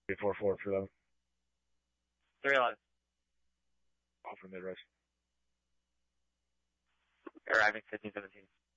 344 for them. 311. Offer mid-rise. Arriving 1517.